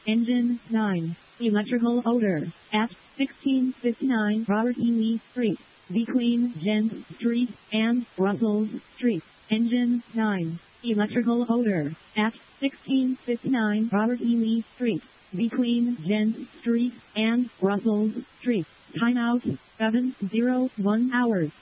Engine 9. Electrical odor. At 1659 Robert E. Lee Street, between Gent Street and Brussels Street. Engine 9. Electrical odor. At 1659 Robert E. Lee Street, between Gent Street and Brussels Street. Timeout 7:01 hours.